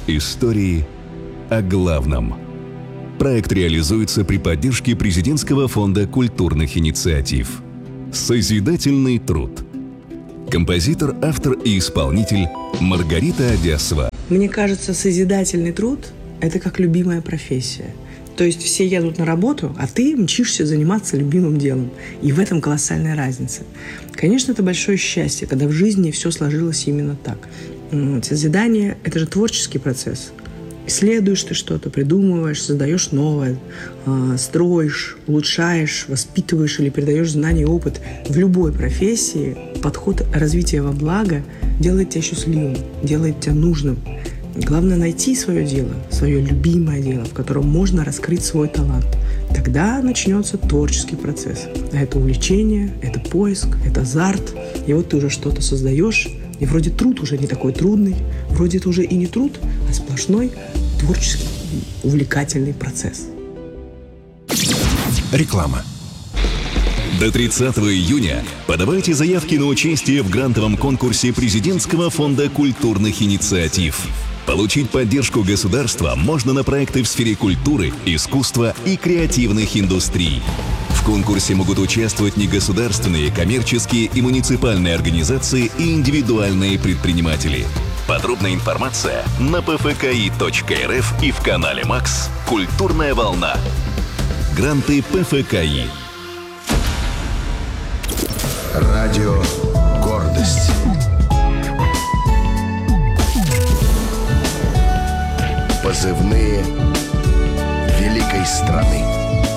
Истории о главном. Проект реализуется при поддержке Президентского фонда культурных инициатив. Созидательный труд. Композитор, автор и исполнитель Маргарита Одесова. Мне кажется, созидательный труд – это как любимая профессия. То есть все едут на работу, а ты мчишься заниматься любимым делом. И в этом колоссальная разница. Конечно, это большое счастье, когда в жизни все сложилось именно так. Созидание – это же творческий процесс. Исследуешь ты что-то, придумываешь, создаешь новое, строишь, улучшаешь, воспитываешь или передаешь знания и опыт. В любой профессии подход развития во благо делает тебя счастливым, делает тебя нужным. Главное найти свое дело, свое любимое дело, в котором можно раскрыть свой талант. Тогда начнется творческий процесс. Это увлечение, это поиск, это азарт. И вот ты уже что-то создаешь, и вроде труд уже не такой трудный, вроде это уже и не труд, а сплошной творческий, увлекательный процесс. Реклама. До 30 июня подавайте заявки на участие в грантовом конкурсе Президентского фонда культурных инициатив. Получить поддержку государства можно на проекты в сфере культуры, искусства и креативных индустрий. В конкурсе могут участвовать негосударственные, коммерческие и муниципальные организации и индивидуальные предприниматели. Подробная информация на pfki.rf и в канале МАКС «Культурная волна». Гранты ПФКИ. Радио «Гордость». Позывные великой страны.